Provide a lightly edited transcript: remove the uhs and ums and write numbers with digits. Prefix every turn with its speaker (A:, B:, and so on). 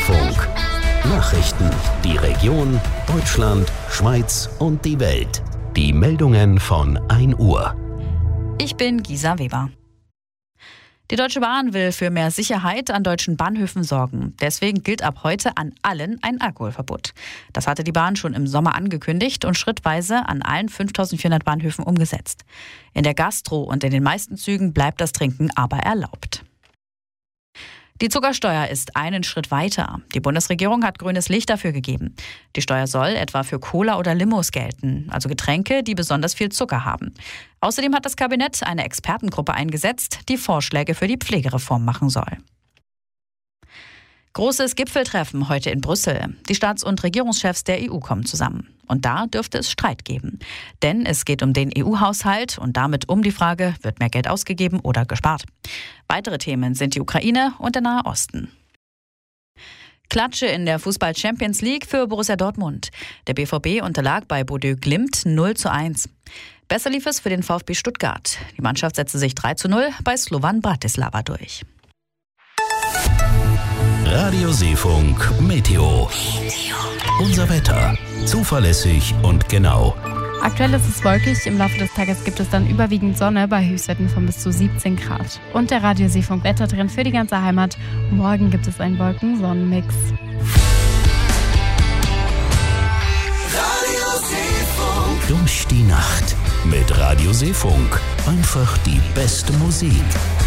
A: Seefunk. Nachrichten, die Region, Deutschland, Schweiz und die Welt. Die Meldungen von 1 Uhr.
B: Ich bin Gisa Weber. Die Deutsche Bahn will für mehr Sicherheit an deutschen Bahnhöfen sorgen. Deswegen gilt ab heute an allen ein Alkoholverbot. Das hatte die Bahn schon im Sommer angekündigt und schrittweise an allen 5.400 Bahnhöfen umgesetzt. In der Gastro und in den meisten Zügen bleibt das Trinken aber erlaubt. Die Zuckersteuer ist einen Schritt weiter. Die Bundesregierung hat grünes Licht dafür gegeben. Die Steuer soll etwa für Cola oder Limos gelten, also Getränke, die besonders viel Zucker haben. Außerdem hat das Kabinett eine Expertengruppe eingesetzt, die Vorschläge für die Pflegereform machen soll. Großes Gipfeltreffen heute in Brüssel. Die Staats- und Regierungschefs der EU kommen zusammen. Und da dürfte es Streit geben. Denn es geht um den EU-Haushalt und damit um die Frage, wird mehr Geld ausgegeben oder gespart. Weitere Themen sind die Ukraine und der Nahe Osten. Klatsche in der Fußball-Champions League für Borussia Dortmund. Der BVB unterlag bei Bodø Glimt 0:1. Besser lief es für den VfB Stuttgart. Die Mannschaft setzte sich 3:0 bei Slovan Bratislava durch.
A: Radio Seefunk Meteo. Unser Wetter. Zuverlässig und genau.
C: Aktuell ist es wolkig, im Laufe des Tages gibt es dann überwiegend Sonne bei Höchstwerten von bis zu 17 Grad. Und der Radio Seefunk Wettertrend für die ganze Heimat. Morgen gibt es einen Wolken-Sonnen-Mix.
A: Radio Seefunk. Durch die Nacht mit Radio Seefunk. Einfach die beste Musik.